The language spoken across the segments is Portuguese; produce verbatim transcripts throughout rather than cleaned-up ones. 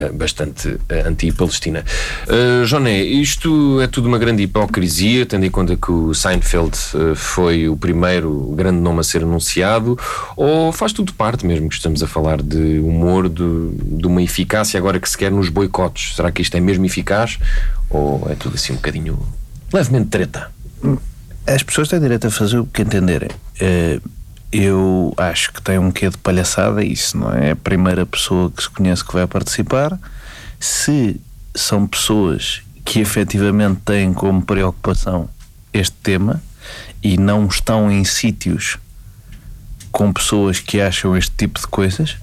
bastante uh, anti-Palestina. Uh, Joné, isto é tudo uma grande hipocrisia, tendo em conta que o Seinfeld uh, foi o primeiro grande nome a ser anunciado, ou faz tudo parte, mesmo que estamos a falar de humor, de, de uma eficácia agora que se quer nos boicotes? Será que isto é mesmo eficaz, ou é tudo assim um bocadinho levemente treta? As pessoas têm direito a fazer o que entenderem. Uh, Eu acho que tem um quê de palhaçada isso, não é? É a primeira pessoa que se conhece que vai participar. Se são pessoas que efetivamente têm como preocupação este tema e não estão em sítios com pessoas que acham este tipo de coisas,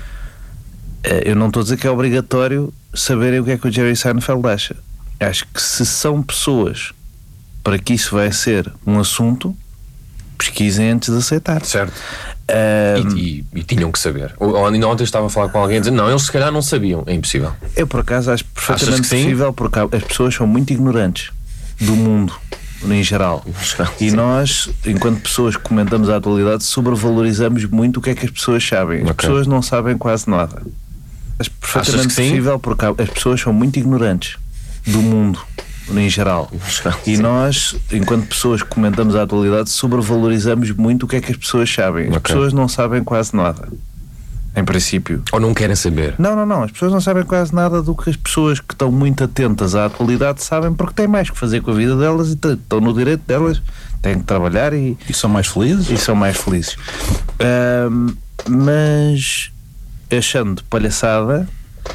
eu não estou a dizer que é obrigatório saberem o que é que o Jerry Seinfeld acha. Acho que se são pessoas para que isso vai ser um assunto, pesquisem antes de aceitar. Certo. Um, e, e, e tinham que saber. Ou, ainda ontem estava a falar com alguém dizendo, não, eles se calhar não sabiam. É impossível. Eu por acaso acho perfeitamente possível, porque as pessoas são muito ignorantes do mundo em geral. E nós, enquanto pessoas que comentamos a atualidade, sobrevalorizamos muito o que é que as pessoas sabem. As okay. pessoas não sabem quase nada. Acho perfeitamente possível, porque as pessoas são muito ignorantes do mundo em geral. E nós, enquanto pessoas que comentamos a atualidade, sobrevalorizamos muito o que é que as pessoas sabem. As okay. pessoas não sabem quase nada, em princípio. Ou não querem saber. Não, não, não. As pessoas não sabem quase nada do que as pessoas que estão muito atentas à atualidade sabem, porque têm mais que fazer com a vida delas e estão no direito delas, têm que trabalhar e... E são mais felizes? E são mais felizes. Um, mas, achando palhaçada,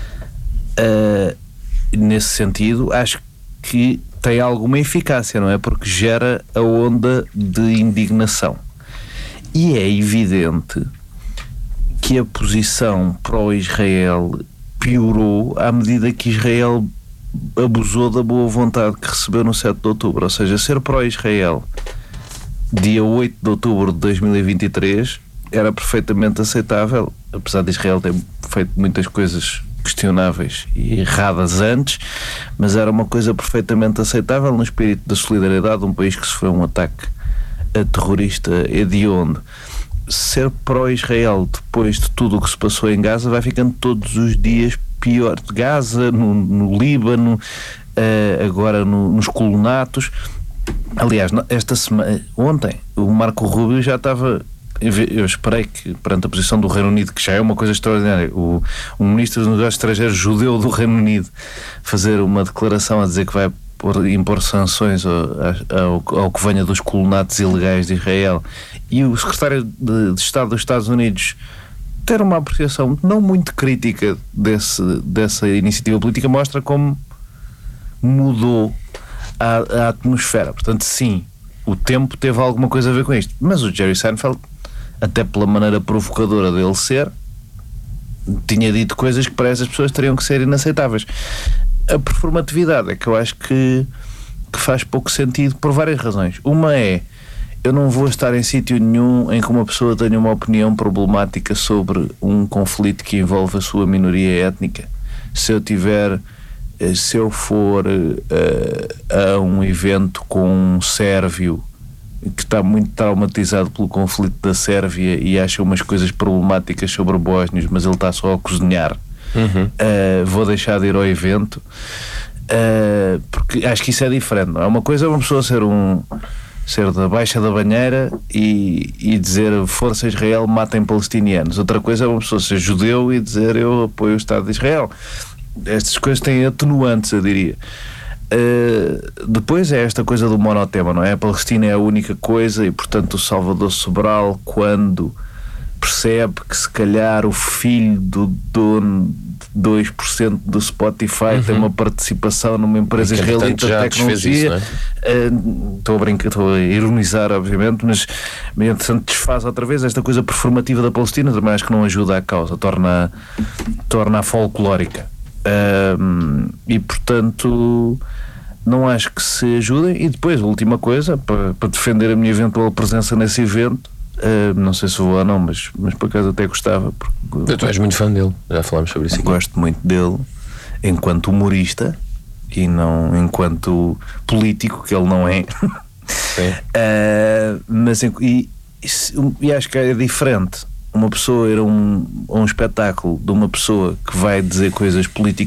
uh, nesse sentido, acho que que tem alguma eficácia, não é? Porque gera a onda de indignação. E é evidente que a posição pró-Israel piorou à medida que Israel abusou da boa vontade que recebeu no sete de outubro. Ou seja, ser pró-Israel dia oito de outubro de dois mil e vinte e três era perfeitamente aceitável, apesar de Israel ter feito muitas coisas questionáveis e erradas antes, mas era uma coisa perfeitamente aceitável no espírito da solidariedade de um país que sofreu um ataque terrorista hediondo. Ser pró-Israel depois de tudo o que se passou em Gaza vai ficando todos os dias pior. De Gaza, no, no Líbano, uh, agora no, nos colonatos. Aliás, esta semana, ontem, o Marco Rubio já estava... Eu esperei que, perante a posição do Reino Unido, que já é uma coisa extraordinária, o, o Ministro dos Negócios Estrangeiros judeu do Reino Unido fazer uma declaração a dizer que vai por, impor sanções ao, ao, ao que venha dos colonatos ilegais de Israel, e o Secretário de, de Estado dos Estados Unidos ter uma apreciação não muito crítica desse, dessa iniciativa política, mostra como mudou a, a atmosfera. Portanto, sim, o tempo teve alguma coisa a ver com isto, mas o Jerry Seinfeld, até pela maneira provocadora dele ser, tinha dito coisas que para essas pessoas teriam que ser inaceitáveis. A performatividade é que eu acho que, que faz pouco sentido por várias razões. Uma é, eu não vou estar em sítio nenhum em que uma pessoa tenha uma opinião problemática sobre um conflito que envolve a sua minoria étnica. Se eu tiver, se eu for uh, a um evento com um sérvio que está muito traumatizado pelo conflito da Sérvia e acha umas coisas problemáticas sobre bósnios, mas ele está só a cozinhar, uhum. uh, vou deixar de ir ao evento, uh, porque acho que isso é diferente, não é? Uma coisa é uma pessoa ser um ser da baixa da banheira e, e dizer força Israel, matem palestinianos. Outra coisa é uma pessoa ser judeu e dizer eu apoio o Estado de Israel. Estas coisas têm atenuantes, eu diria. Uh, depois é esta coisa do monotema, não é? A Palestina é a única coisa e, portanto, o Salvador Sobral, quando percebe que se calhar o filho do dono de dois por cento do Spotify uhum. tem uma participação numa empresa israelita de tecnologia, isso, é? uh, estou a brincar, estou a ironizar, obviamente, mas entretanto desfaz outra vez esta coisa performativa da Palestina, também acho que não ajuda à causa, torna, torna-a folclórica. Uh, e portanto não acho que se ajudem. E depois, a última coisa, para, para defender a minha eventual presença nesse evento, uh, não sei se vou ou não, mas, mas por acaso até gostava, porque, tu és muito fã dele, já falámos sobre isso aqui. Gosto muito dele enquanto humorista e não enquanto político, que ele não é. Sim. uh, mas e, e acho que é diferente uma pessoa ir a um, a um espetáculo de uma pessoa que vai dizer coisas políticas